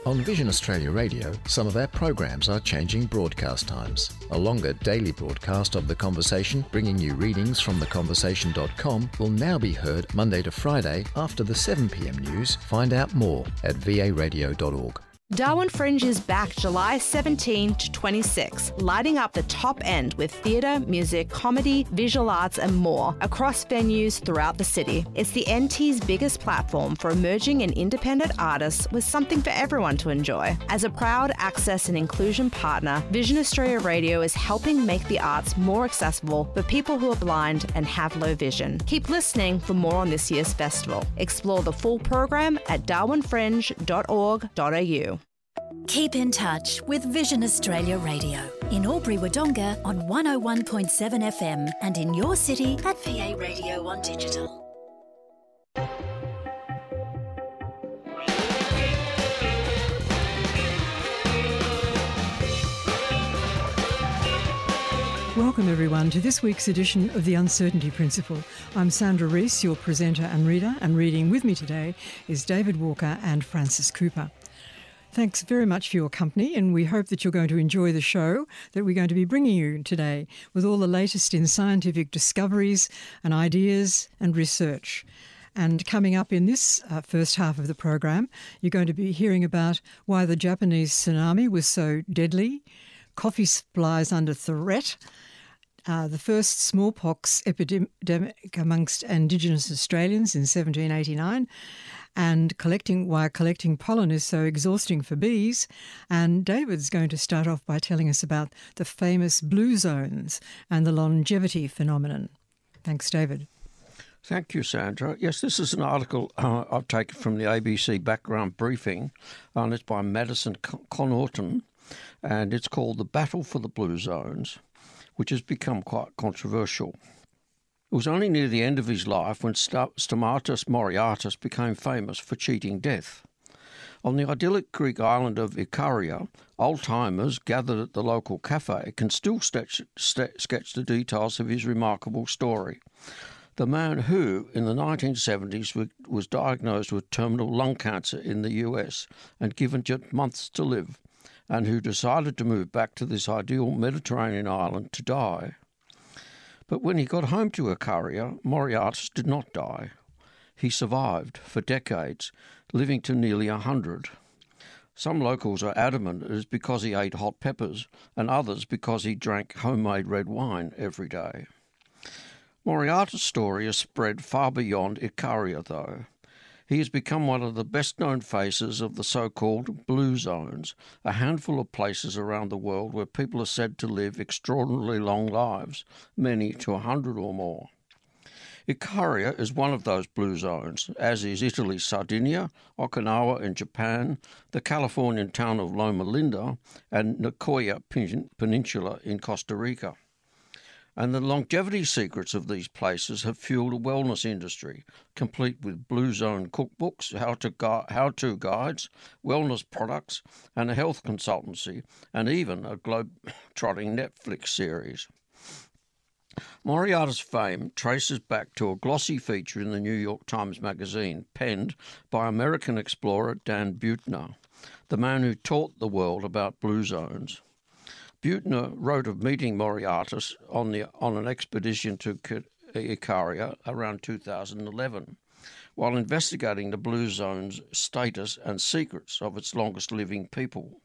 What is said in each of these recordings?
On Vision Australia Radio, some of our programs are changing broadcast times. A longer daily broadcast of The Conversation, bringing you readings from theconversation.com, will now be heard Monday to Friday after the 7 p.m. news. Find out more at varadio.org. Darwin Fringe is back July 17 to 26, lighting up the top end with theatre, music, comedy, visual arts and more across venues throughout the city. It's the NT's biggest platform for emerging and independent artists with something for everyone to enjoy. As a proud access and inclusion partner, Vision Australia Radio is helping make the arts more accessible for people who are blind and have low vision. Keep listening for more on this year's festival. Explore the full program at darwinfringe.org.au. Keep in touch with Vision Australia Radio in Albury-Wodonga on 101.7 FM and in your city at VA Radio on digital. Welcome everyone to this week's edition of The Uncertainty Principle. I'm Sandra Rees, your presenter and reader, and reading with me today is David Walker and Francis Cooper. Thanks very much for your company, and we hope that you're going to enjoy the show that we're going to be bringing you today with all the latest in scientific discoveries and ideas and research. And coming up in this first half of the program, you're going to be hearing about why the Japanese tsunami was so deadly, coffee supplies under threat, the first smallpox epidemic amongst Indigenous Australians in 1789, and why collecting pollen is so exhausting for bees. And David's going to start off by telling us about the famous blue zones and the longevity phenomenon. Thanks, David. Thank you, Sandra. Yes, this is an article I've taken from the ABC Background Briefing, and it's by Madison Connaughton, and it's called The Battle for the Blue Zones, which has become quite controversial. It was only near the end of his life when Stamatis Moriartis became famous for cheating death. On the idyllic Greek island of Ikaria, old-timers gathered at the local cafe can still sketch the details of his remarkable story. The man who, in the 1970s, was diagnosed with terminal lung cancer in the US and given just months to live, and who decided to move back to this ideal Mediterranean island to die. But when he got home to Ikaria, Moriartis did not die. He survived for decades, living to nearly 100. Some locals are adamant it is because he ate hot peppers, and others because he drank homemade red wine every day. Moriartis' story has spread far beyond Ikaria, though. He has become one of the best-known faces of the so-called blue zones, a handful of places around the world where people are said to live extraordinarily long lives, many to 100 or more. Ikaria is one of those blue zones, as is Italy's Sardinia, Okinawa in Japan, the Californian town of Loma Linda, and Nicoya Peninsula in Costa Rica. And the longevity secrets of these places have fueled a wellness industry, complete with blue zone cookbooks, how-to guides, wellness products, and a health consultancy, and even a globe-trotting Netflix series. Moriartis' fame traces back to a glossy feature in the New York Times Magazine, penned by American explorer Dan Buettner, the man who taught the world about blue zones. Buettner wrote of meeting Moriartis on an expedition to Ikaria around 2011, while investigating the blue zone's status and secrets of its longest-living people.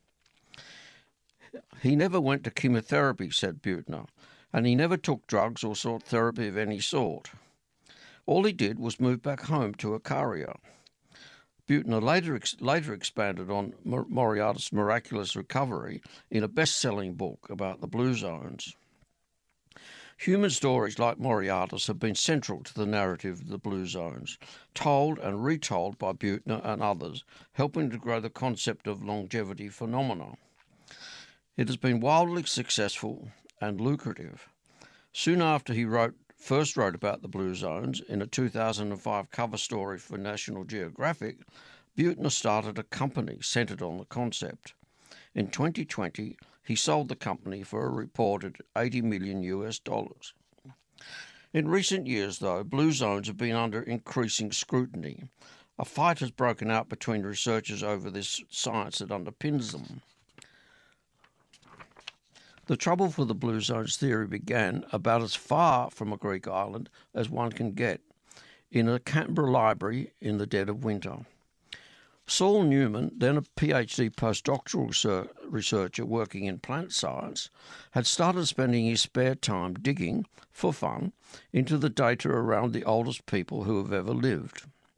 He never went to chemotherapy, said Buettner, and he never took drugs or sought therapy of any sort. All he did was move back home to Ikaria. Buettner later expanded on Moriartis' miraculous recovery in a best-selling book about the blue zones. Human stories like Moriartis have been central to the narrative of the blue zones, told and retold by Buettner and others, helping to grow the concept of longevity phenomena. It has been wildly successful and lucrative. Soon after he first wrote about the blue zones in a 2005 cover story for National Geographic, Buettner started a company centered on the concept. In 2020, he sold the company for a reported $80 million. In recent years, though, blue zones have been under increasing scrutiny. A fight has broken out between researchers over this science that underpins them. The trouble for the Blue Zones theory began about as far from a Greek island as one can get, in a Canberra library in the dead of winter. Saul Newman, then a PhD postdoctoral researcher working in plant science, had started spending his spare time digging, for fun, into the data around the oldest people who have ever lived.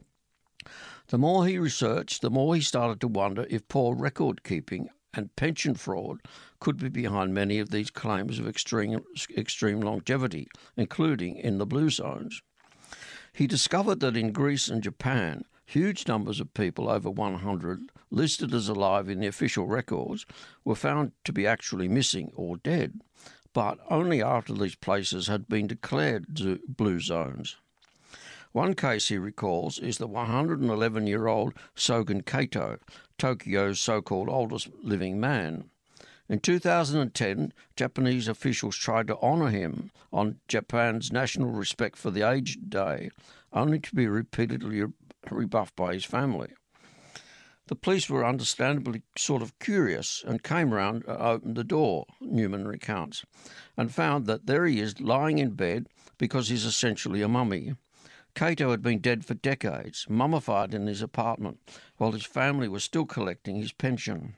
The more he researched, the more he started to wonder if poor record-keeping and pension fraud could be behind many of these claims of extreme longevity, including in the Blue Zones. He discovered that in Greece and Japan, huge numbers of people over 100 listed as alive in the official records were found to be actually missing or dead, but only after these places had been declared Blue Zones. One case he recalls is the 111-year-old Sogen Kato, Tokyo's so-called oldest living man. In 2010, Japanese officials tried to honour him on Japan's National Respect for the Aged Day, only to be repeatedly rebuffed by his family. The police were understandably sort of curious and came round and opened the door, Newman recounts, and found that there he is lying in bed because he's essentially a mummy. Kato had been dead for decades, mummified in his apartment, while his family was still collecting his pension.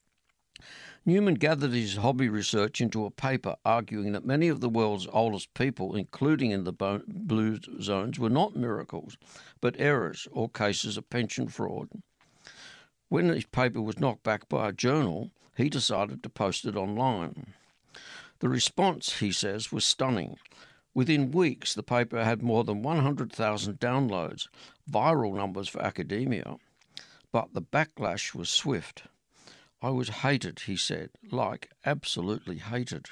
Newman gathered his hobby research into a paper arguing that many of the world's oldest people, including in the Blue Zones, were not miracles, but errors or cases of pension fraud. When his paper was knocked back by a journal, he decided to post it online. The response, he says, was stunning. Within weeks, the paper had more than 100,000 downloads, viral numbers for academia. But the backlash was swift. I was hated, he said, absolutely hated.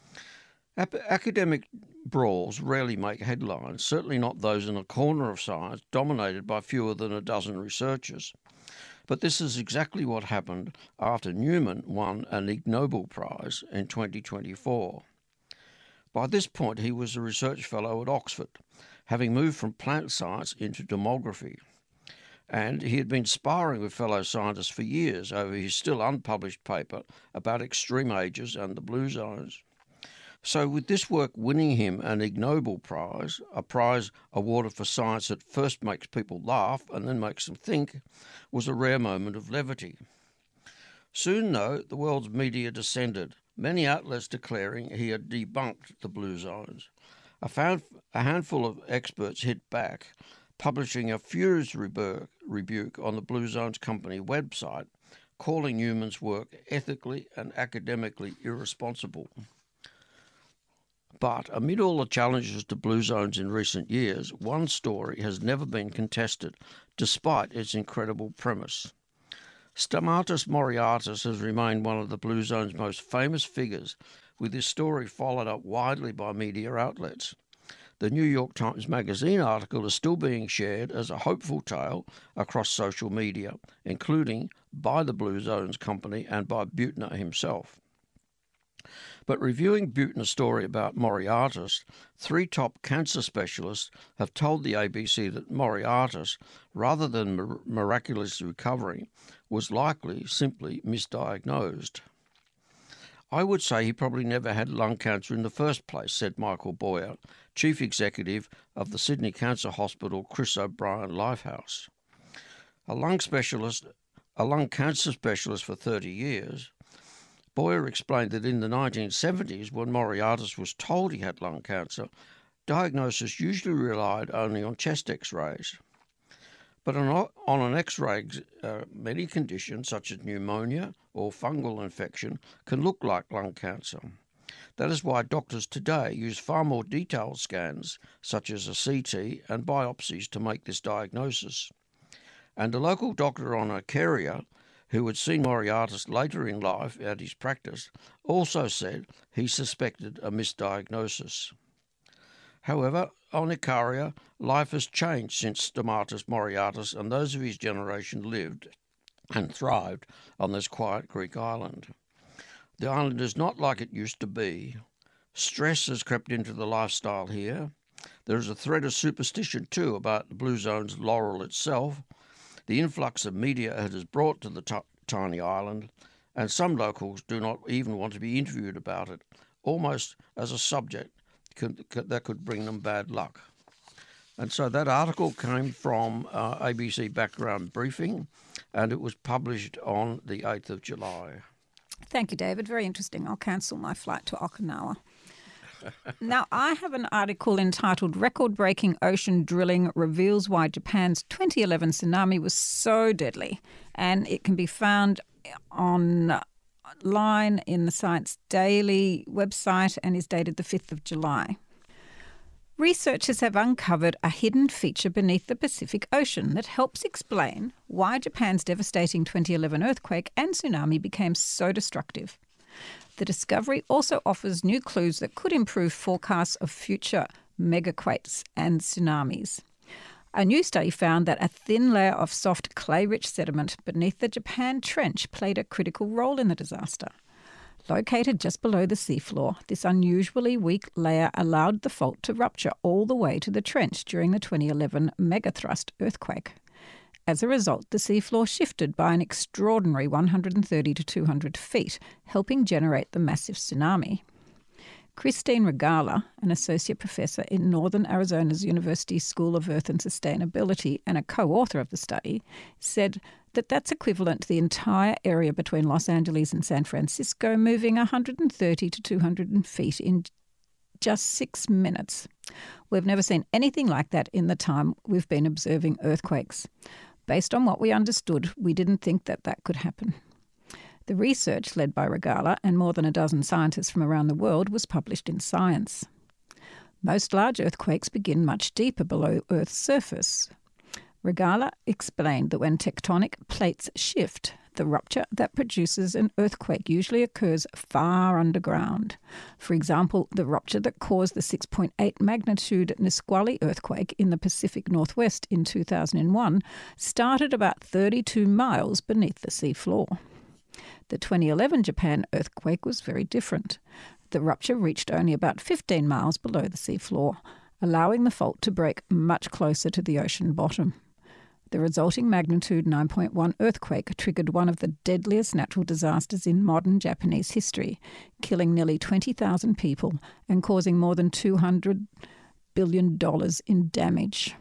Academic brawls rarely make headlines, certainly not those in a corner of science dominated by fewer than a dozen researchers. But this is exactly what happened after Newman won an Ig Nobel Prize in 2024. By this point, he was a research fellow at Oxford, having moved from plant science into demography. And he had been sparring with fellow scientists for years over his still unpublished paper about extreme ages and the Blue Zones. So with this work winning him an Ig Nobel Prize, a prize awarded for science that first makes people laugh and then makes them think, was a rare moment of levity. Soon, though, the world's media descended, many outlets declaring he had debunked the Blue Zones. A handful of experts hit back, publishing a furious rebuke on the Blue Zones company website, calling Newman's work ethically and academically irresponsible. But amid all the challenges to Blue Zones in recent years, one story has never been contested, despite its incredible premise. Stamatis Moriartis has remained one of the Blue Zone's most famous figures, with his story followed up widely by media outlets. The New York Times Magazine article is still being shared as a hopeful tale across social media, including by the Blue Zones company and by Buettner himself. But reviewing Buettner's story about Moriartis, 3 top cancer specialists have told the ABC that Moriartis, rather than miraculously recovering, was likely simply misdiagnosed. I would say he probably never had lung cancer in the first place, said Michael Boyer, Chief Executive of the Sydney Cancer Hospital Chris O'Brien Lifehouse. A lung cancer specialist for 30 years, Boyer explained that in the 1970s, when Moriartis was told he had lung cancer, diagnosis usually relied only on chest X-rays. But on an X-ray, many conditions, such as pneumonia or fungal infection, can look like lung cancer. That is why doctors today use far more detailed scans, such as a CT and biopsies, to make this diagnosis. And a local doctor on Icaria, who had seen Moriartis later in life at his practice, also said he suspected a misdiagnosis. However, on Icaria, life has changed since Stamatis Moriartis and those of his generation lived and thrived on this quiet Greek island. The island is not like it used to be. Stress has crept into the lifestyle here. There is a thread of superstition, too, about the Blue Zone's laurel itself. the influx of media it has brought to the tiny island, and some locals do not even want to be interviewed about it, almost as a subject that could bring them bad luck. And so that article came from ABC Background Briefing, and it was published on the 8th of July. Thank you, David. Very interesting. I'll cancel my flight to Okinawa. Now, I have an article entitled Record-Breaking Ocean Drilling Reveals Why Japan's 2011 Tsunami Was So Deadly, and it can be found online in the Science Daily website and is dated the 5th of July. Researchers have uncovered a hidden feature beneath the Pacific Ocean that helps explain why Japan's devastating 2011 earthquake and tsunami became so destructive. The discovery also offers new clues that could improve forecasts of future megaquakes and tsunamis. A new study found that a thin layer of soft clay-rich sediment beneath the Japan Trench played a critical role in the disaster. Located just below the seafloor, this unusually weak layer allowed the fault to rupture all the way to the trench during the 2011 megathrust earthquake. As a result, the seafloor shifted by an extraordinary 130 to 200 feet, helping generate the massive tsunami. Christine Regala, an associate professor in Northern Arizona's University School of Earth and Sustainability and a co-author of the study, said that that's equivalent to the entire area between Los Angeles and San Francisco moving 130 to 200 feet in just 6 minutes. We've never seen anything like that in the time we've been observing earthquakes. Based on what we understood, we didn't think that could happen. The research, led by Regala and more than a dozen scientists from around the world, was published in Science. Most large earthquakes begin much deeper below Earth's surface. Regala explained that when tectonic plates shift, the rupture that produces an earthquake usually occurs far underground. For example, the rupture that caused the 6.8 magnitude Nisqually earthquake in the Pacific Northwest in 2001 started about 32 miles beneath the seafloor. The 2011 Japan earthquake was very different. The rupture reached only about 15 miles below the seafloor, allowing the fault to break much closer to the ocean bottom. The resulting magnitude 9.1 earthquake triggered one of the deadliest natural disasters in modern Japanese history, killing nearly 20,000 people and causing more than $200 billion in damage.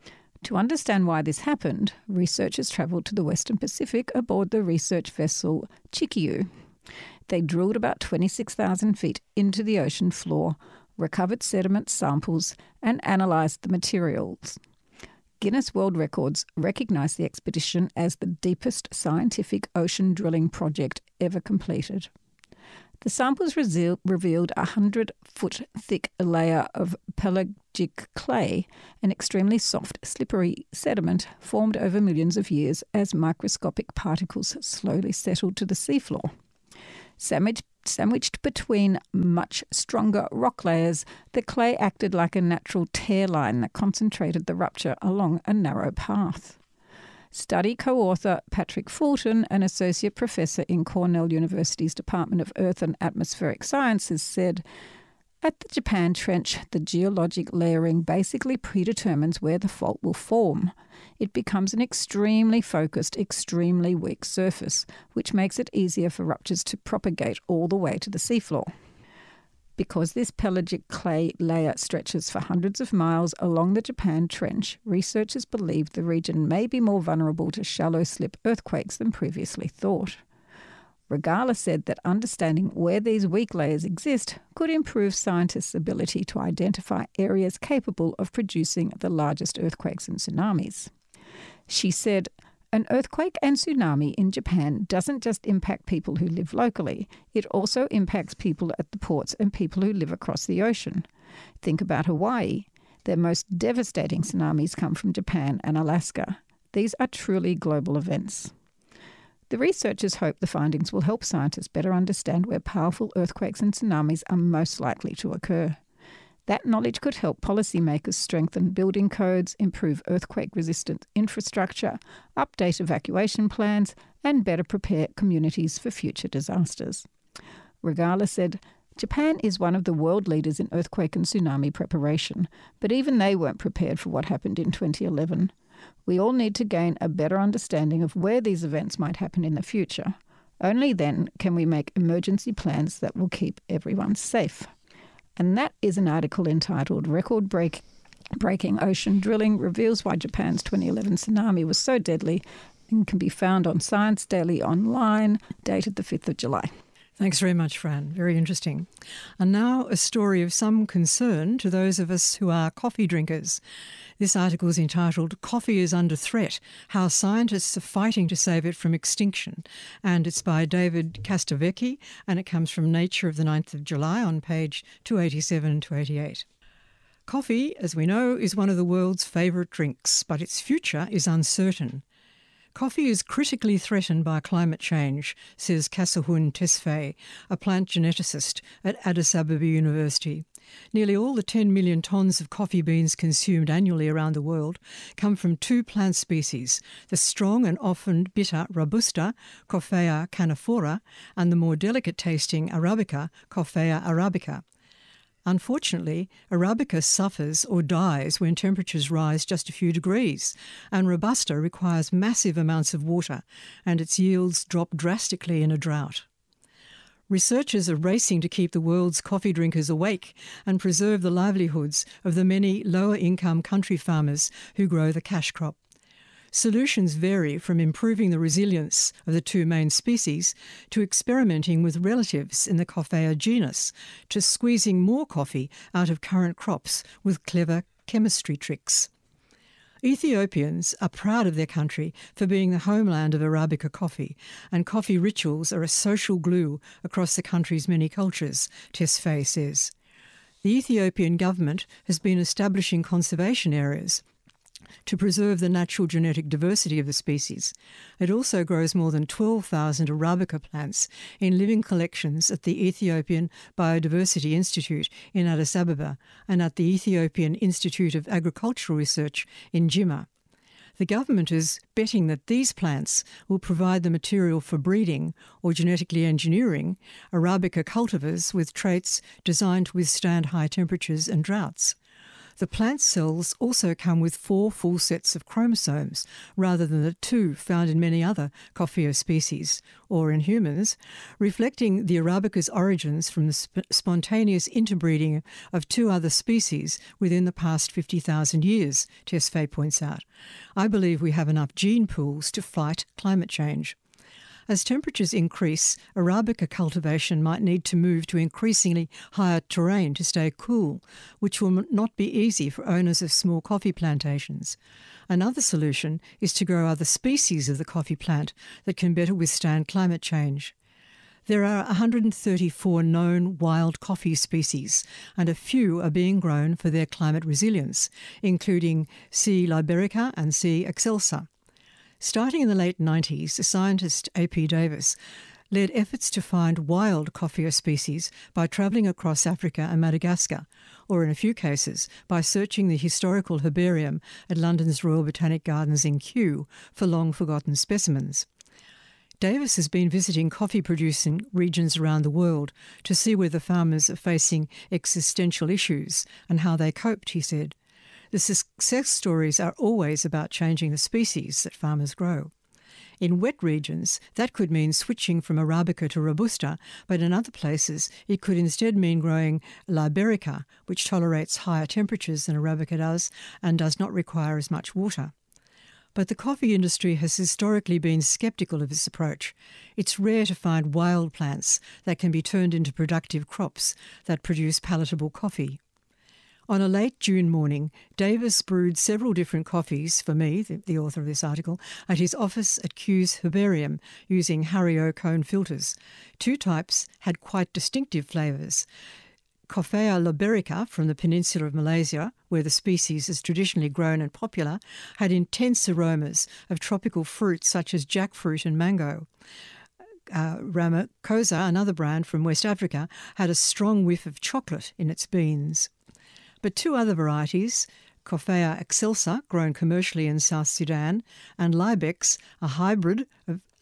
To understand why this happened, researchers travelled to the Western Pacific aboard the research vessel Chikyu. They drilled about 26,000 feet into the ocean floor, recovered sediment samples, and analysed the materials. Guinness World Records recognised the expedition as the deepest scientific ocean drilling project ever completed. The samples revealed a 100-foot thick layer of pelagic clay, an extremely soft, slippery sediment formed over millions of years as microscopic particles slowly settled to the seafloor. Sandwiched between much stronger rock layers, the clay acted like a natural tear line that concentrated the rupture along a narrow path. Study co-author Patrick Fulton, an associate professor in Cornell University's Department of Earth and Atmospheric Sciences, said, "At the Japan Trench, the geologic layering basically predetermines where the fault will form. It becomes an extremely focused, extremely weak surface, which makes it easier for ruptures to propagate all the way to the seafloor. Because this pelagic clay layer stretches for hundreds of miles along the Japan Trench, researchers believe the region may be more vulnerable to shallow slip earthquakes than previously thought." Regala said that understanding where these weak layers exist could improve scientists' ability to identify areas capable of producing the largest earthquakes and tsunamis. She said, "An earthquake and tsunami in Japan doesn't just impact people who live locally, it also impacts people at the ports and people who live across the ocean. Think about Hawaii. Their most devastating tsunamis come from Japan and Alaska. These are truly global events." The researchers hope the findings will help scientists better understand where powerful earthquakes and tsunamis are most likely to occur. That knowledge could help policymakers strengthen building codes, improve earthquake-resistant infrastructure, update evacuation plans, and better prepare communities for future disasters. Regala said, "Japan is one of the world leaders in earthquake and tsunami preparation, but even they weren't prepared for what happened in 2011. We all need to gain a better understanding of where these events might happen in the future. Only then can we make emergency plans that will keep everyone safe. And that is an article entitled Breaking Ocean Drilling Reveals Why Japan's 2011 Tsunami Was So Deadly, and can be found on Science Daily Online, dated the 5th of July. Thanks very much, Fran. Very interesting. And now a story of some concern to those of us who are coffee drinkers. This article is entitled Coffee is Under Threat, How Scientists Are Fighting to Save It from Extinction. And it's by David Castovecchi, and it comes from Nature of the 9th of July on page 287 and 288. Coffee, as we know, is one of the world's favourite drinks, but its future is uncertain. Coffee is critically threatened by climate change, says Kasahun Tesfaye, a plant geneticist at Addis Ababa University. Nearly all the 10 million tonnes of coffee beans consumed annually around the world come from two plant species, the strong and often bitter Robusta, Coffea canephora, and the more delicate-tasting Arabica, Coffea arabica. Unfortunately, Arabica suffers or dies when temperatures rise just a few degrees, and Robusta requires massive amounts of water, and its yields drop drastically in a drought. Researchers are racing to keep the world's coffee drinkers awake and preserve the livelihoods of the many lower-income country farmers who grow the cash crop. Solutions vary from improving the resilience of the two main species to experimenting with relatives in the Coffea genus to squeezing more coffee out of current crops with clever chemistry tricks. Ethiopians are proud of their country for being the homeland of Arabica coffee, and coffee rituals are a social glue across the country's many cultures, Tesfaye says. The Ethiopian government has been establishing conservation areas to preserve the natural genetic diversity of the species. It also grows more than 12,000 Arabica plants in living collections at the Ethiopian Biodiversity Institute in Addis Ababa and at the Ethiopian Institute of Agricultural Research in Jimma. The government is betting that these plants will provide the material for breeding or genetically engineering Arabica cultivars with traits designed to withstand high temperatures and droughts. The plant cells also come with 4 full sets of chromosomes, rather than the 2 found in many other Coffea species, or in humans, reflecting the Arabica's origins from the spontaneous interbreeding of 2 other species within the past 50,000 years, Tesfaye points out. I believe we have enough gene pools to fight climate change. As temperatures increase, Arabica cultivation might need to move to increasingly higher terrain to stay cool, which will not be easy for owners of small coffee plantations. Another solution is to grow other species of the coffee plant that can better withstand climate change. There are 134 known wild coffee species, and a few are being grown for their climate resilience, including C. liberica and C. excelsa. Starting in the late 90s, the scientist A.P. Davis led efforts to find wild Coffea species by travelling across Africa and Madagascar, or in a few cases by searching the historical herbarium at London's Royal Botanic Gardens in Kew for long-forgotten specimens. Davis has been visiting coffee-producing regions around the world to see whether farmers are facing existential issues and how they coped, he said. The success stories are always about changing the species that farmers grow. In wet regions, that could mean switching from Arabica to Robusta, but in other places it could instead mean growing Liberica, which tolerates higher temperatures than Arabica does and does not require as much water. But the coffee industry has historically been sceptical of this approach. It's rare to find wild plants that can be turned into productive crops that produce palatable coffee. On a late June morning, Davis brewed several different coffees for me, the author of this article, at his office at Kew's Herbarium using Hario cone filters. 2 types had quite distinctive flavours. Coffea liberica from the peninsula of Malaysia, where the species is traditionally grown and popular, had intense aromas of tropical fruits such as jackfruit and mango. Ramakosa, another brand from West Africa, had a strong whiff of chocolate in its beans. But 2 other varieties, Coffea excelsa, grown commercially in South Sudan, and Libex, a hybrid of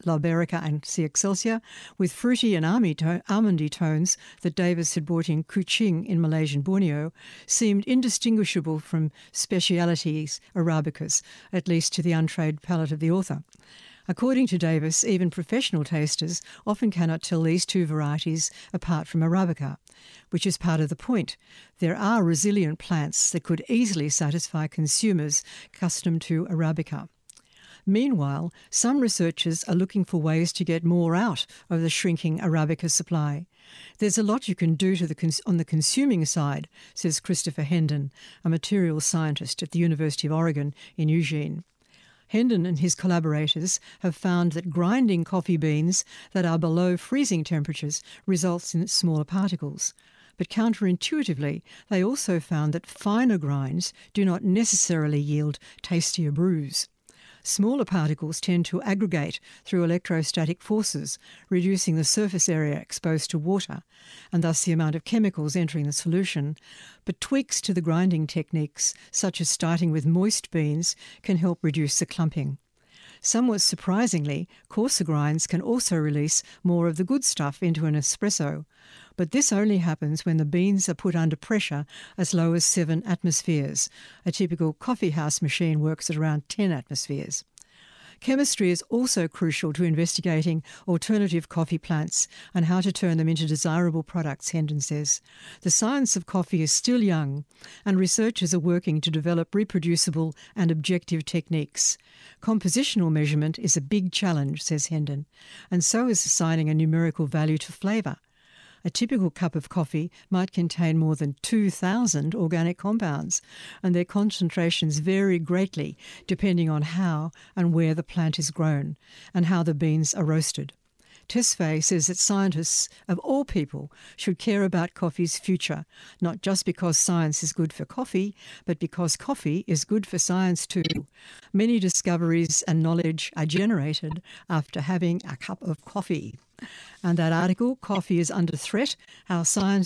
Liberica and C. excelsior, with fruity and almondy tones that Davis had bought in Kuching in Malaysian Borneo, seemed indistinguishable from specialities Arabicas, at least to the untrained palate of the author. According to Davis, even professional tasters often cannot tell these two varieties apart from Arabica, which is part of the point. There are resilient plants that could easily satisfy consumers accustomed to Arabica. Meanwhile, some researchers are looking for ways to get more out of the shrinking Arabica supply. There's a lot you can do on the consuming side, says Christopher Hendon, a materials scientist at the University of Oregon in Eugene. Hendon and his collaborators have found that grinding coffee beans that are below freezing temperatures results in smaller particles. But counterintuitively, they also found that finer grinds do not necessarily yield tastier brews. Smaller particles tend to aggregate through electrostatic forces, reducing the surface area exposed to water, and thus the amount of chemicals entering the solution. But tweaks to the grinding techniques, such as starting with moist beans, can help reduce the clumping. Somewhat surprisingly, coarser grinds can also release more of the good stuff into an espresso, but this only happens when the beans are put under pressure as low as 7 atmospheres. A typical coffee house machine works at around 10 atmospheres. Chemistry is also crucial to investigating alternative coffee plants and how to turn them into desirable products, Hendon says. The science of coffee is still young, and researchers are working to develop reproducible and objective techniques. Compositional measurement is a big challenge, says Hendon, and so is assigning a numerical value to flavour. A typical cup of coffee might contain more than 2,000 organic compounds, and their concentrations vary greatly depending on how and where the plant is grown and how the beans are roasted. Tesfaye says that scientists of all people should care about coffee's future, not just because science is good for coffee, but because coffee is good for science too. Many discoveries and knowledge are generated after having a cup of coffee. And that article, Coffee is Under Threat, How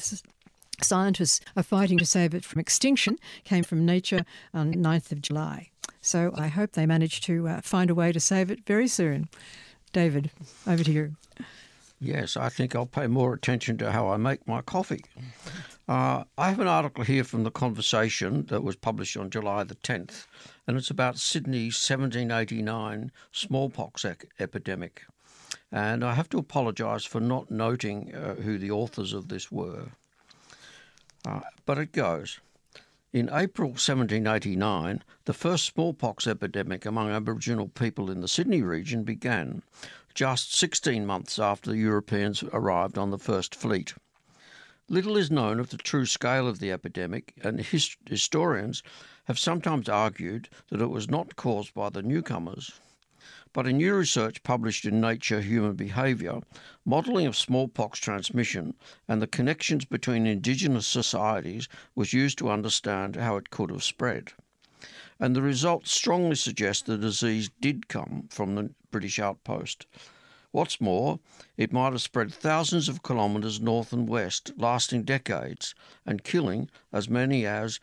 Scientists Are Fighting to Save It from Extinction, came from Nature on 9th of July. So I hope they manage to find a way to save it very soon. David, over to you. Yes, I think I'll pay more attention to how I make my coffee. I have an article here from The Conversation that was published on July the 10th, and it's about Sydney's 1789 smallpox epidemic. And I have to apologise for not noting who the authors of this were. But it goes. In April 1789, the first smallpox epidemic among Aboriginal people in the Sydney region began, just 16 months after the Europeans arrived on the first fleet. Little is known of the true scale of the epidemic, and historians have sometimes argued that it was not caused by the newcomers. But in new research published in Nature Human Behaviour, modelling of smallpox transmission and the connections between Indigenous societies was used to understand how it could have spread. And the results strongly suggest the disease did come from the British outpost. What's more, it might have spread thousands of kilometres north and west, lasting decades, and killing as many as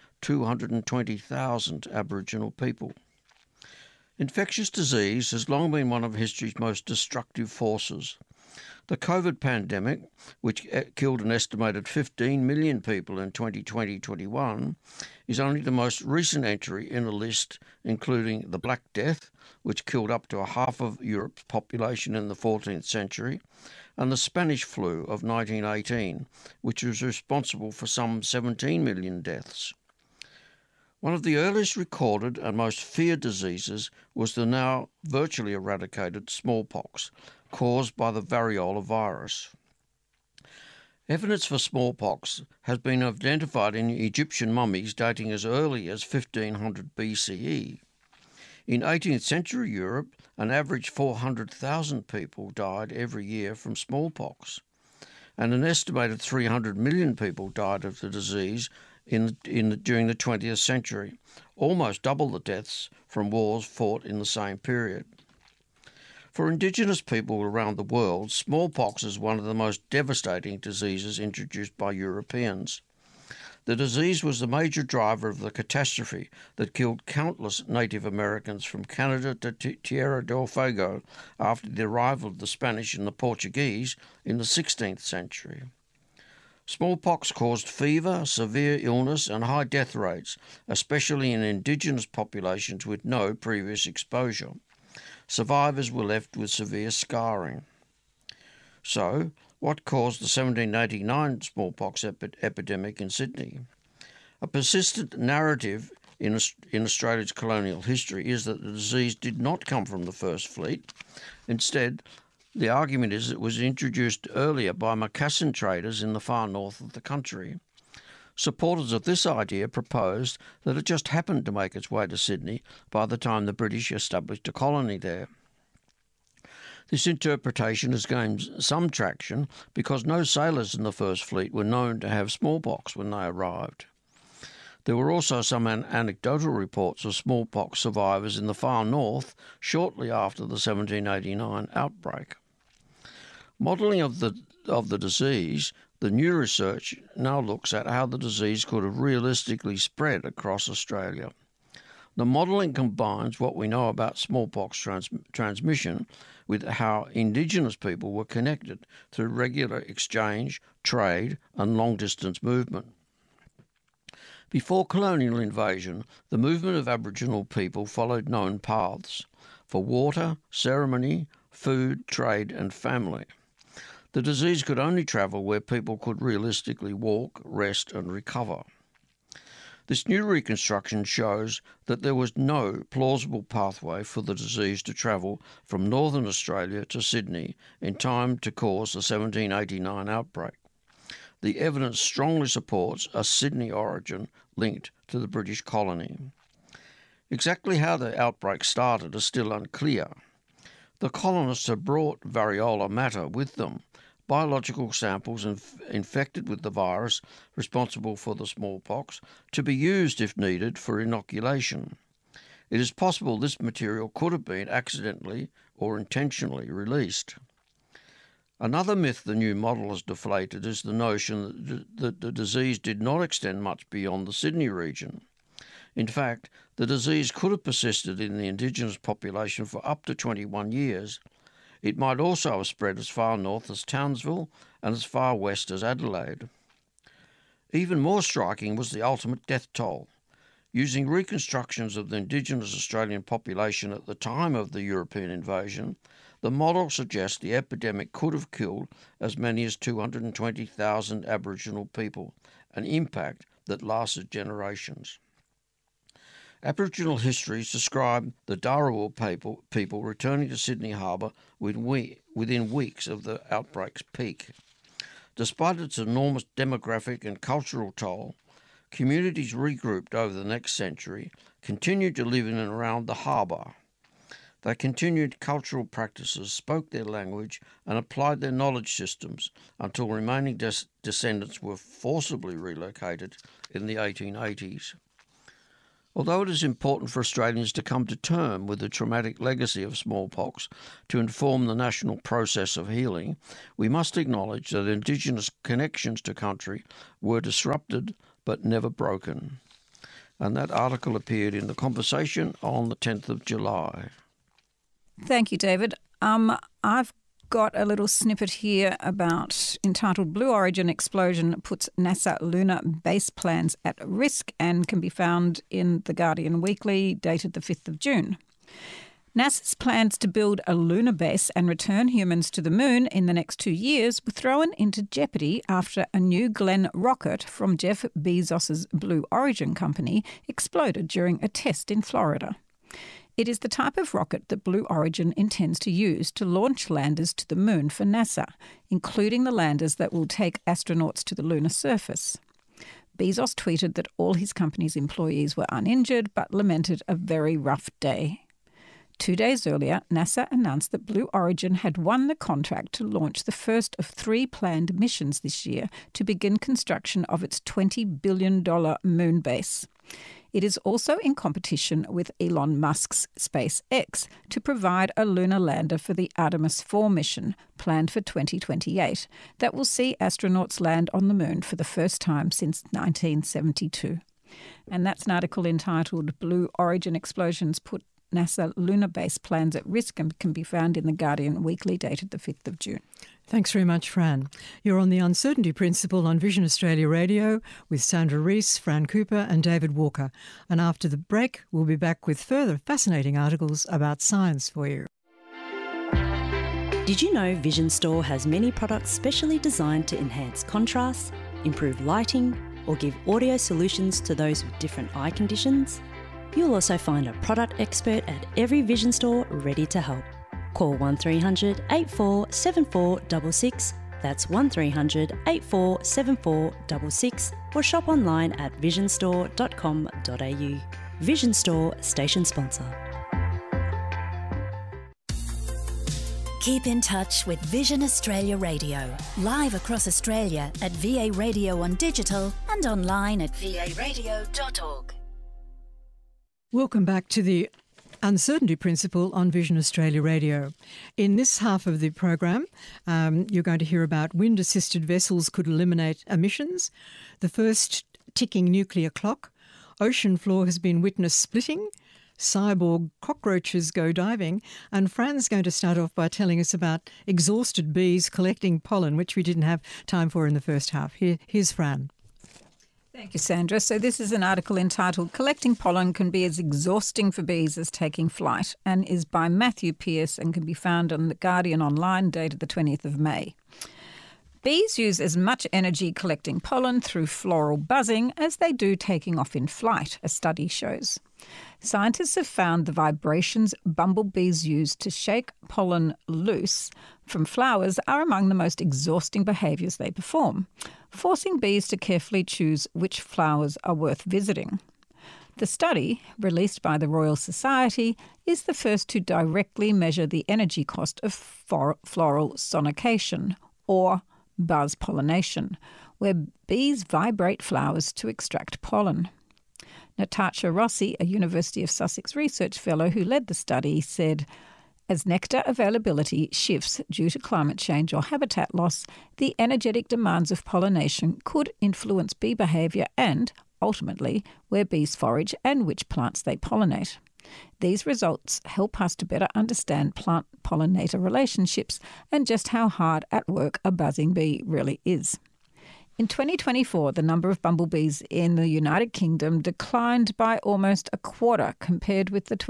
220,000 Aboriginal people. Infectious disease has long been one of history's most destructive forces. The COVID pandemic, which killed an estimated 15 million people in 2020-21, is only the most recent entry in a list including the Black Death, which killed up to half of Europe's population in the 14th century, and the Spanish flu of 1918, which was responsible for some 17 million deaths. One of the earliest recorded and most feared diseases was the now virtually eradicated smallpox, caused by the variola virus. Evidence for smallpox has been identified in Egyptian mummies dating as early as 1500 BCE. In 18th century Europe, an average 400,000 people died every year from smallpox, and an estimated 300 million people died of the disease during the 20th century, almost double the deaths from wars fought in the same period. For Indigenous people around the world, smallpox is one of the most devastating diseases introduced by Europeans. The disease was the major driver of the catastrophe that killed countless Native Americans from Canada to Tierra del Fuego after the arrival of the Spanish and the Portuguese in the 16th century. Smallpox caused fever, severe illness and high death rates, especially in indigenous populations with no previous exposure. Survivors were left with severe scarring. So, what caused the 1789 smallpox epidemic in Sydney? A persistent narrative in Australia's colonial history is that the disease did not come from the First Fleet. Instead, the argument is it was introduced earlier by Macassan traders in the far north of the country. Supporters of this idea proposed that it just happened to make its way to Sydney by the time the British established a colony there. This interpretation has gained some traction because no sailors in the First Fleet were known to have smallpox when they arrived. There were also some anecdotal reports of smallpox survivors in the far north shortly after the 1789 outbreak. Modelling of the disease, the new research now looks at how the disease could have realistically spread across Australia. The modelling combines what we know about smallpox transmission with how Indigenous people were connected through regular exchange, trade and long-distance movement. Before colonial invasion, the movement of Aboriginal people followed known paths for water, ceremony, food, trade and family. The disease could only travel where people could realistically walk, rest and recover. This new reconstruction shows that there was no plausible pathway for the disease to travel from northern Australia to Sydney in time to cause the 1789 outbreak. The evidence strongly supports a Sydney origin linked to the British colony. Exactly how the outbreak started is still unclear. The colonists had brought variola mater with them, biological samples infected with the virus responsible for the smallpox, to be used if needed for inoculation. It is possible this material could have been accidentally or intentionally released. Another myth the new model has deflated is the notion that the disease did not extend much beyond the Sydney region. In fact, the disease could have persisted in the Indigenous population for up to 21 years. It might also have spread as far north as Townsville and as far west as Adelaide. Even more striking was the ultimate death toll. Using reconstructions of the Indigenous Australian population at the time of the European invasion, the model suggests the epidemic could have killed as many as 220,000 Aboriginal people, an impact that lasted generations. Aboriginal histories describe the Dharawal people returning to Sydney Harbour within weeks of the outbreak's peak. Despite its enormous demographic and cultural toll, communities regrouped over the next century continued to live in and around the harbour. They continued cultural practices, spoke their language and applied their knowledge systems until remaining descendants were forcibly relocated in the 1880s. Although it is important for Australians to come to terms with the traumatic legacy of smallpox to inform the national process of healing, we must acknowledge that Indigenous connections to country were disrupted but never broken. And that article appeared in The Conversation on the 10th of July. Thank you, David. I've got a little snippet here entitled Blue Origin Explosion Puts NASA Lunar Base Plans at Risk and can be found in The Guardian Weekly, dated the 5th of June. NASA's plans to build a lunar base and return humans to the moon in the next 2 years were thrown into jeopardy after a New Glenn rocket from Jeff Bezos's Blue Origin company exploded during a test in Florida. It is the type of rocket that Blue Origin intends to use to launch landers to the moon for NASA, including the landers that will take astronauts to the lunar surface. Bezos tweeted that all his company's employees were uninjured but lamented a very rough day. 2 days earlier, NASA announced that Blue Origin had won the contract to launch the first of 3 planned missions this year to begin construction of its $20 billion moon base. It is also in competition with Elon Musk's SpaceX to provide a lunar lander for the Artemis 4 mission, planned for 2028, that will see astronauts land on the moon for the first time since 1972. And that's an article entitled Blue Origin Explosions Put NASA Lunar Base Plans at Risk and can be found in The Guardian Weekly dated the 5th of June. Thanks very much, Fran. You're on The Uncertainty Principle on Vision Australia Radio with Sandra Rees, Fran Cooper and David Walker. And after the break, we'll be back with further fascinating articles about science for you. Did you know Vision Store has many products specially designed to enhance contrast, improve lighting, or give audio solutions to those with different eye conditions? You'll also find a product expert at every Vision Store ready to help. Call 1300 847466, that's 1300 847466, or shop online at visionstore.com.au. Vision Store station sponsor. Keep in touch with Vision Australia Radio, live across Australia at VA Radio on digital and online at varadio.org. Welcome back to the Uncertainty Principle on Vision Australia Radio. In this half of the program, you're going to hear about wind-assisted vessels could eliminate emissions, the first ticking nuclear clock, ocean floor has been witnessed splitting, cyborg cockroaches go diving, and Fran's going to start off by telling us about exhausted bees collecting pollen, which we didn't have time for in the first half. Here's Fran. Thank you, Sandra. So this is an article entitled Collecting Pollen Can Be as Exhausting for Bees as Taking Flight, and is by Matthew Pearce and can be found on The Guardian Online dated the 20th of May. Bees use as much energy collecting pollen through floral buzzing as they do taking off in flight, a study shows. Scientists have found the vibrations bumblebees use to shake pollen loose from flowers are among the most exhausting behaviours they perform, forcing bees to carefully choose which flowers are worth visiting. The study, released by the Royal Society, is the first to directly measure the energy cost of floral sonication, or buzz pollination, where bees vibrate flowers to extract pollen. Natasha Rossi, a University of Sussex research fellow who led the study, said, as nectar availability shifts due to climate change or habitat loss, the energetic demands of pollination could influence bee behaviour and, ultimately, where bees forage and which plants they pollinate. These results help us to better understand plant-pollinator relationships and just how hard at work a buzzing bee really is. In 2024, the number of bumblebees in the United Kingdom declined by almost a quarter compared with the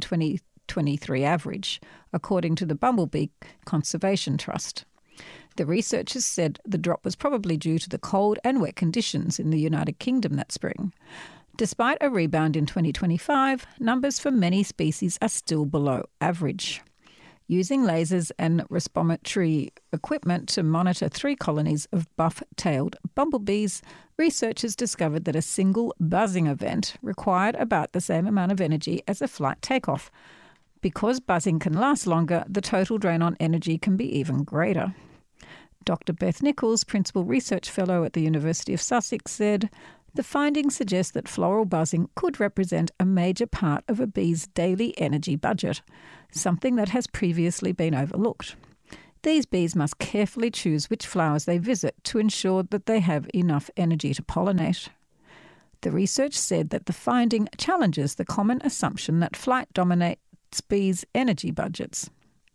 2010-2023 average, according to the Bumblebee Conservation Trust. The researchers said the drop was probably due to the cold and wet conditions in the United Kingdom that spring. Despite a rebound in 2025, numbers for many species are still below average. Using lasers and respirometry equipment to monitor 3 colonies of buff-tailed bumblebees, researchers discovered that a single buzzing event required about the same amount of energy as a flight takeoff. Because buzzing can last longer, the total drain on energy can be even greater. Dr. Beth Nichols, Principal Research Fellow at the University of Sussex, said, the findings suggest that floral buzzing could represent a major part of a bee's daily energy budget, something that has previously been overlooked. These bees must carefully choose which flowers they visit to ensure that they have enough energy to pollinate. The research said that the finding challenges the common assumption that flight dominates bees' energy budgets.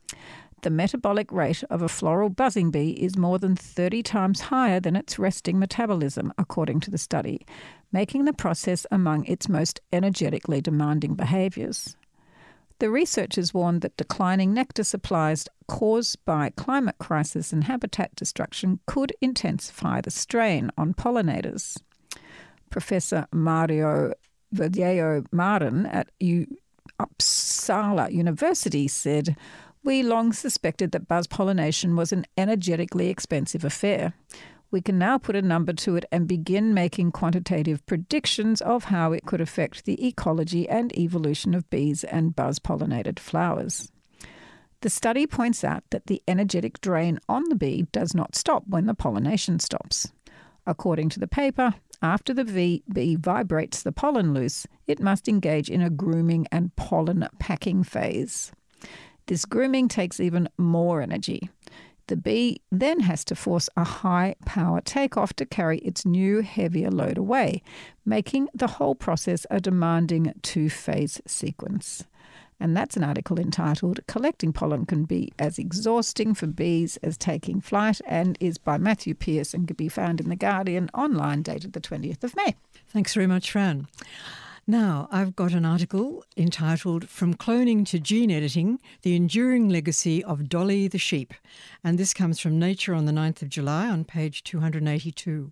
The metabolic rate of a floral buzzing bee is more than 30 times higher than its resting metabolism, according to the study, making the process among its most energetically demanding behaviours. The researchers warned that declining nectar supplies caused by climate crisis and habitat destruction could intensify the strain on pollinators. Professor Mario Verdieo-Marin at Uppsala University said, we long suspected that buzz pollination was an energetically expensive affair. We can now put a number to it and begin making quantitative predictions of how it could affect the ecology and evolution of bees and buzz-pollinated flowers. The study points out that the energetic drain on the bee does not stop when the pollination stops. According to the paper, after the bee vibrates the pollen loose, it must engage in a grooming and pollen packing phase. This grooming takes even more energy. The bee then has to force a high-power takeoff to carry its new, heavier load away, making the whole process a demanding two-phase sequence. And that's an article entitled "Collecting Pollen Can Be as Exhausting for Bees as Taking Flight," and is by Matthew Pearce and can be found in The Guardian online, dated the 20th of May. Thanks very much, Fran. Now, I've got an article entitled "From Cloning to Gene Editing, the Enduring Legacy of Dolly the Sheep," and this comes from Nature on the 9th of July on page 282.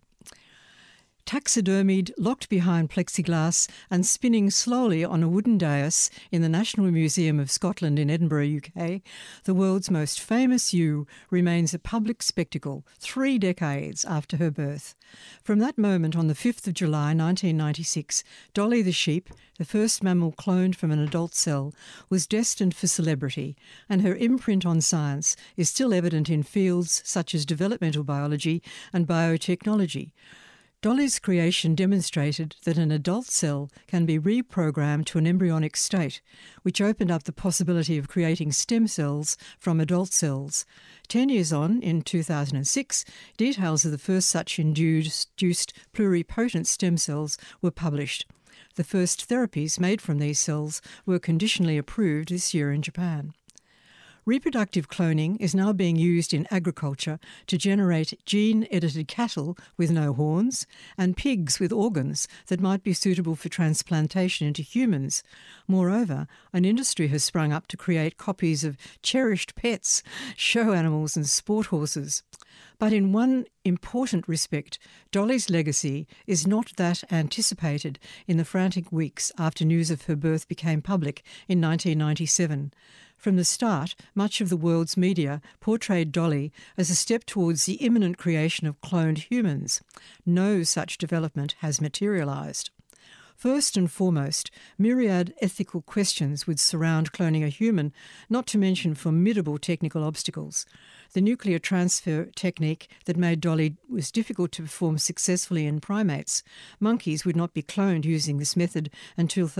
Taxidermied, locked behind plexiglass and spinning slowly on a wooden dais in the National Museum of Scotland in Edinburgh, UK, the world's most famous ewe remains a public spectacle 3 decades after her birth. From that moment on the 5th of July 1996, Dolly the sheep, the first mammal cloned from an adult cell, was destined for celebrity, and her imprint on science is still evident in fields such as developmental biology and biotechnology. Dolly's creation demonstrated that an adult cell can be reprogrammed to an embryonic state, which opened up the possibility of creating stem cells from adult cells. 10 years on, in 2006, details of the first such induced pluripotent stem cells were published. The first therapies made from these cells were conditionally approved this year in Japan. Reproductive cloning is now being used in agriculture to generate gene-edited cattle with no horns and pigs with organs that might be suitable for transplantation into humans. Moreover, an industry has sprung up to create copies of cherished pets, show animals and sport horses. But in one important respect, Dolly's legacy is not that anticipated in the frantic weeks after news of her birth became public in 1997. From the start, much of the world's media portrayed Dolly as a step towards the imminent creation of cloned humans. No such development has materialised. First and foremost, myriad ethical questions would surround cloning a human, not to mention formidable technical obstacles. The nuclear transfer technique that made Dolly was difficult to perform successfully in primates. Monkeys would not be cloned using this method until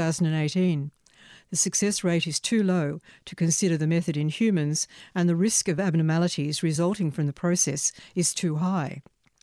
2018. The success rate is too low to consider the method in humans, and the risk of abnormalities resulting from the process is too high.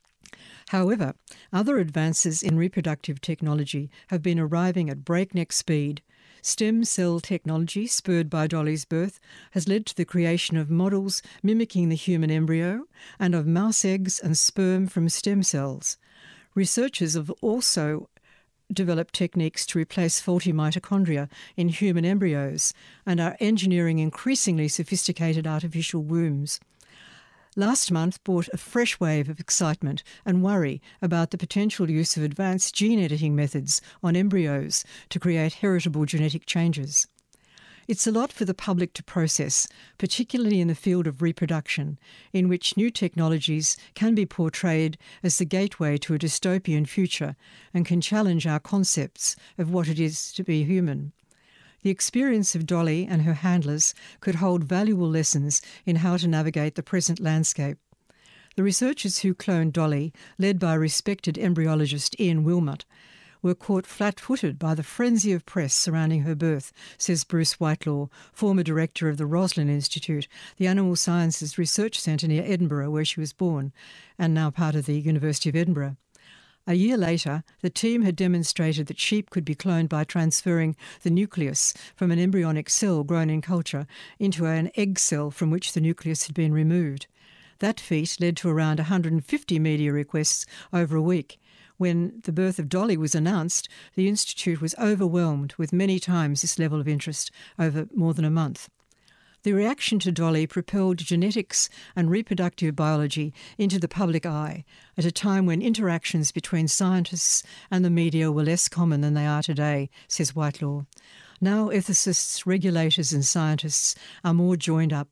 However, other advances in reproductive technology have been arriving at breakneck speed. Stem cell technology, spurred by Dolly's birth, has led to the creation of models mimicking the human embryo and of mouse eggs and sperm from stem cells. Researchers have also developed techniques to replace faulty mitochondria in human embryos and are engineering increasingly sophisticated artificial wombs. Last month brought a fresh wave of excitement and worry about the potential use of advanced gene editing methods on embryos to create heritable genetic changes. It's a lot for the public to process, particularly in the field of reproduction, in which new technologies can be portrayed as the gateway to a dystopian future and can challenge our concepts of what it is to be human. The experience of Dolly and her handlers could hold valuable lessons in how to navigate the present landscape. The researchers who cloned Dolly, led by respected embryologist Ian Wilmot, were caught flat-footed by the frenzy of press surrounding her birth, says Bruce Whitelaw, former director of the Roslin Institute, the Animal Sciences Research Centre near Edinburgh, where she was born, and now part of the University of Edinburgh. A year later, the team had demonstrated that sheep could be cloned by transferring the nucleus from an embryonic cell grown in culture into an egg cell from which the nucleus had been removed. That feat led to around 150 media requests over a week. When the birth of Dolly was announced, the Institute was overwhelmed with many times this level of interest over more than a month. The reaction to Dolly propelled genetics and reproductive biology into the public eye at a time when interactions between scientists and the media were less common than they are today, says Whitelaw. Now ethicists, regulators and scientists are more joined up,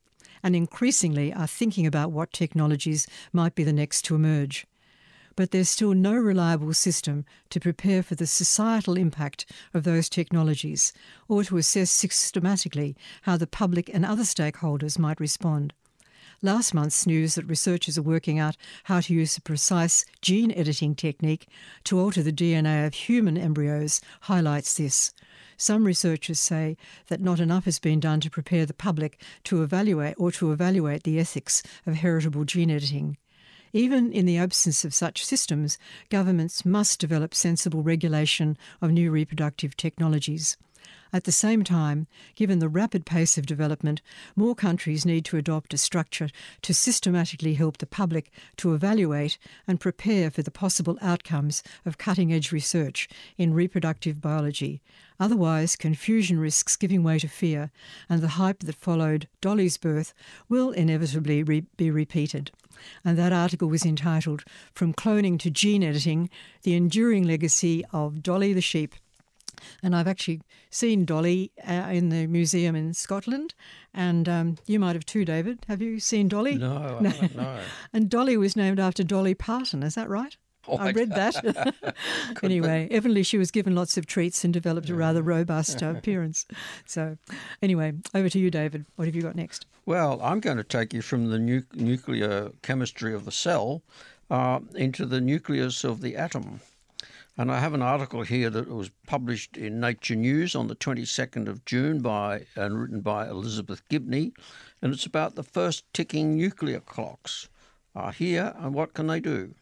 and increasingly are thinking about what technologies might be the next to emerge. But there's still no reliable system to prepare for the societal impact of those technologies or to assess systematically how the public and other stakeholders might respond. Last month's news that researchers are working out how to use a precise gene editing technique to alter the DNA of human embryos highlights this. Some researchers say that not enough has been done to prepare the public to evaluate the ethics of heritable gene editing. Even in the absence of such systems, governments must develop sensible regulation of new reproductive technologies. At the same time, given the rapid pace of development, more countries need to adopt a structure to systematically help the public to evaluate and prepare for the possible outcomes of cutting-edge research in reproductive biology. Otherwise, confusion risks giving way to fear, and the hype that followed Dolly's birth will inevitably be repeated. And that article was entitled "From Cloning to Gene Editing, the Enduring Legacy of Dolly the Sheep." And I've actually seen Dolly in the museum in Scotland, and you might have too, David. Have you seen Dolly? No, I haven't, no. And Dolly was named after Dolly Parton, is that right? Oh, I read that. Anyway, evidently she was given lots of treats and developed a rather robust appearance. So anyway, over to you, David. What have you got next? Well, I'm going to take you from the nuclear chemistry of the cell into the nucleus of the atom. And I have an article here that was published in Nature News on the 22nd of June and written by Elizabeth Gibney, and it's about the first ticking nuclear clocks are here, and what can they do?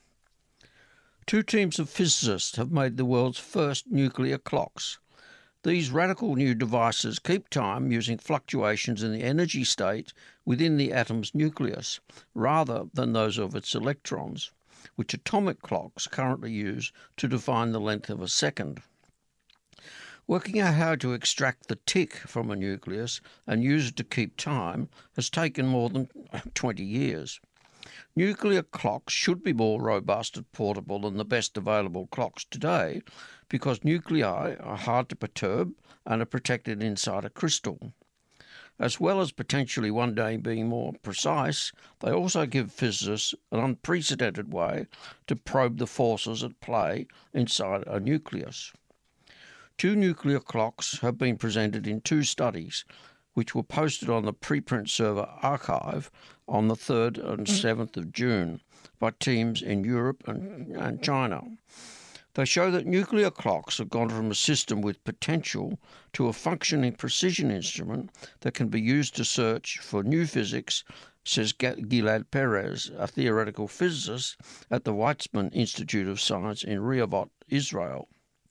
Two teams of physicists have made the world's first nuclear clocks. These radical new devices keep time using fluctuations in the energy state within the atom's nucleus, rather than those of its electrons, which atomic clocks currently use to define the length of a second. Working out how to extract the tick from a nucleus and use it to keep time has taken more than 20 years. Nuclear clocks should be more robust and portable than the best available clocks today because nuclei are hard to perturb and are protected inside a crystal. As well as potentially one day being more precise, they also give physicists an unprecedented way to probe the forces at play inside a nucleus. Two nuclear clocks have been presented in two studies, which were posted on the preprint server archive on the 3rd and 7th of June by teams in Europe and China. They show that nuclear clocks have gone from a system with potential to a functioning precision instrument that can be used to search for new physics, says Gilad Perez, a theoretical physicist at the Weizmann Institute of Science in Rehovot, Israel.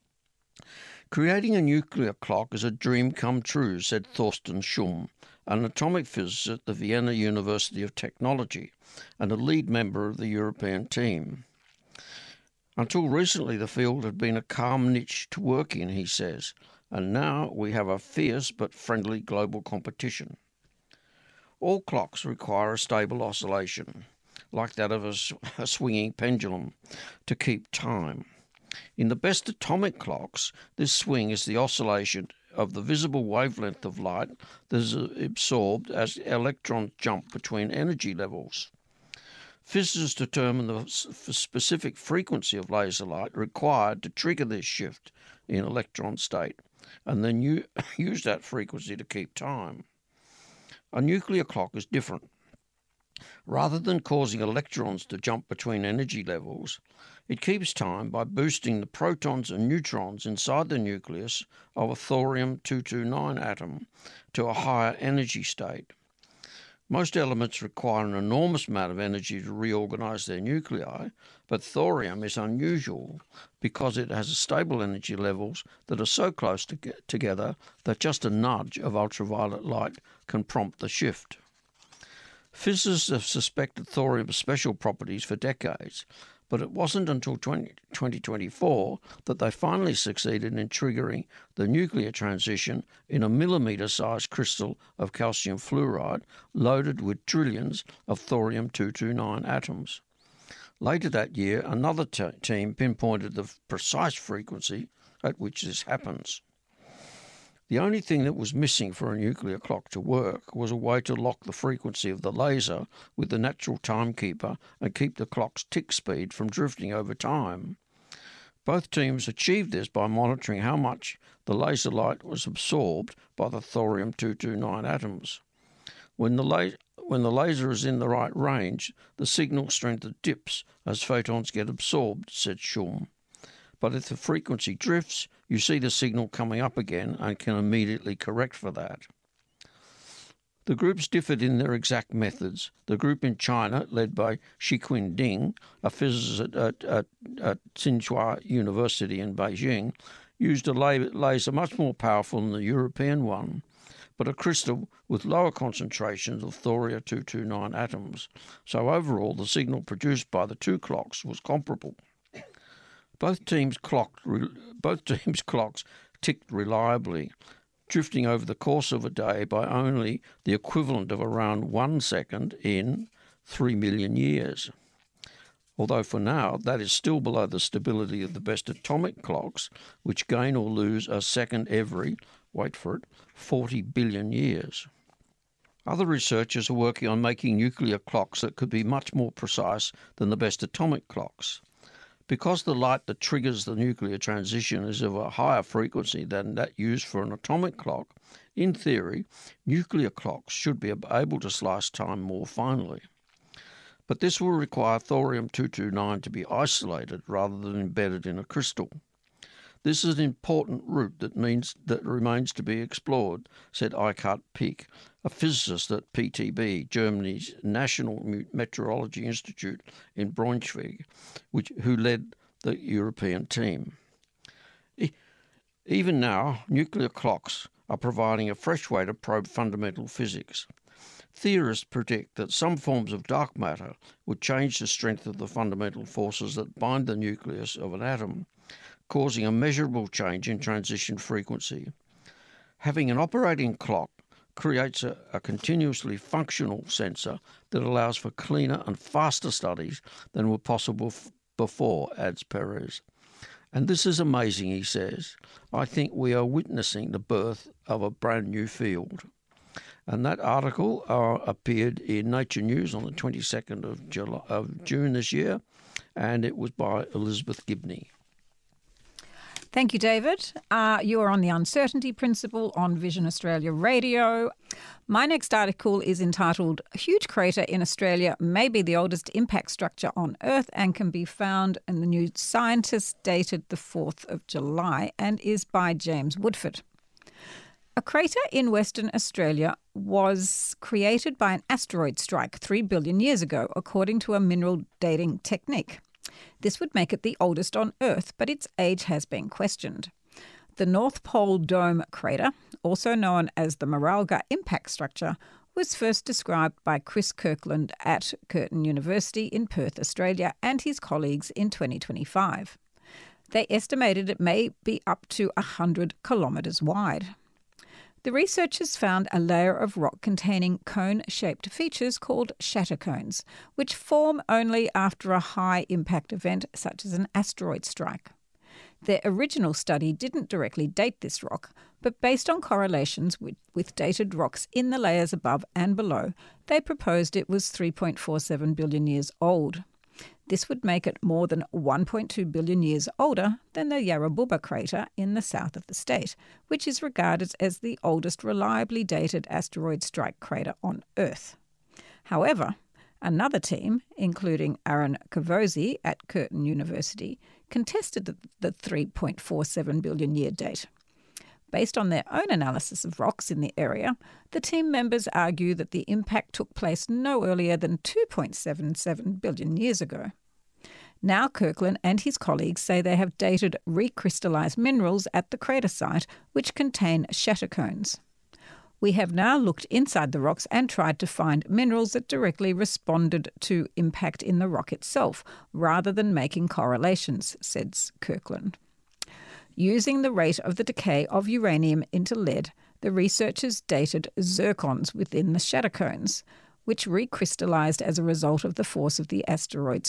Creating a nuclear clock is a dream come true, said Thorsten Schum, an atomic physicist at the Vienna University of Technology and a lead member of the European team. Until recently, the field had been a calm niche to work in, he says, and now we have a fierce but friendly global competition. All clocks require a stable oscillation, like that of a swinging pendulum, to keep time. In the best atomic clocks, this swing is the oscillation of the visible wavelength of light that is absorbed as electrons jump between energy levels. Physicists determine the specific frequency of laser light required to trigger this shift in electron state, and then use that frequency to keep time. A nuclear clock is different. Rather than causing electrons to jump between energy levels, it keeps time by boosting the protons and neutrons inside the nucleus of a thorium-229 atom to a higher energy state. Most elements require an enormous amount of energy to reorganize their nuclei, but thorium is unusual because it has stable energy levels that are so close together that just a nudge of ultraviolet light can prompt the shift. Physicists have suspected thorium's special properties for decades, but it wasn't until 2024 that they finally succeeded in triggering the nuclear transition in a millimetre-sized crystal of calcium fluoride loaded with trillions of thorium-229 atoms. Later that year, another team pinpointed the precise frequency at which this happens. The only thing that was missing for a nuclear clock to work was a way to lock the frequency of the laser with the natural timekeeper and keep the clock's tick speed from drifting over time. Both teams achieved this by monitoring how much the laser light was absorbed by the thorium-229 atoms. When the laser is in the right range, the signal strength dips as photons get absorbed, said Schum. But if the frequency drifts, you see the signal coming up again and can immediately correct for that. The groups differed in their exact methods. The group in China, led by Shiqin Ding, a physicist at Tsinghua University in Beijing, used a laser much more powerful than the European one, but a crystal with lower concentrations of thorium-229 atoms. So overall, the signal produced by the two clocks was comparable. Both teams' clocks ticked reliably, drifting over the course of a day by only the equivalent of around 1 second in 3 million years. Although for now, that is still below the stability of the best atomic clocks, which gain or lose a second every, wait for it, 40 billion years. Other researchers are working on making nuclear clocks that could be much more precise than the best atomic clocks. Because the light that triggers the nuclear transition is of a higher frequency than that used for an atomic clock, in theory, nuclear clocks should be able to slice time more finely. But this will require thorium-229 to be isolated rather than embedded in a crystal. This is an important route that remains to be explored, said Eckhard Pick, a physicist at PTB, Germany's National Meteorology Institute in Braunschweig, who led the European team. Even now, nuclear clocks are providing a fresh way to probe fundamental physics. Theorists predict that some forms of dark matter would change the strength of the fundamental forces that bind the nucleus of an atom, causing a measurable change in transition frequency. Having an operating clock creates a continuously functional sensor that allows for cleaner and faster studies than were possible before, adds Perez. And this is amazing, he says. I think we are witnessing the birth of a brand new field. And that article appeared in Nature News on the 22nd of June this year, and it was by Elizabeth Gibney. Thank you, David. You are on the Uncertainty Principle on Vision Australia Radio. My next article is entitled "A Huge Crater in Australia may be the oldest impact structure on Earth" and can be found in the New Scientist, dated the 4th of July, and is by James Woodford. A crater in Western Australia was created by an asteroid strike 3 billion years ago, according to a mineral dating technique. This would make it the oldest on Earth, but its age has been questioned. The North Pole Dome crater, also known as the Maralga impact structure, was first described by Chris Kirkland at Curtin University in Perth, Australia, and his colleagues in 2025. They estimated it may be up to 100 kilometres wide. The researchers found a layer of rock containing cone-shaped features called shatter cones, which form only after a high-impact event such as an asteroid strike. Their original study didn't directly date this rock, but based on correlations with dated rocks in the layers above and below, they proposed it was 3.47 billion years old. This would make it more than 1.2 billion years older than the Yarrabuba crater in the south of the state, which is regarded as the oldest reliably dated asteroid strike crater on Earth. However, another team, including Aaron Kavosi at Curtin University, contested the 3.47 billion year date. Based on their own analysis of rocks in the area, the team members argue that the impact took place no earlier than 2.77 billion years ago. Now Kirkland and his colleagues say they have dated recrystallised minerals at the crater site which contain shatter cones. We have now looked inside the rocks and tried to find minerals that directly responded to impact in the rock itself, rather than making correlations, says Kirkland. Using the rate of the decay of uranium into lead, the researchers dated zircons within the shatter cones, which recrystallised as a result of the force of the asteroid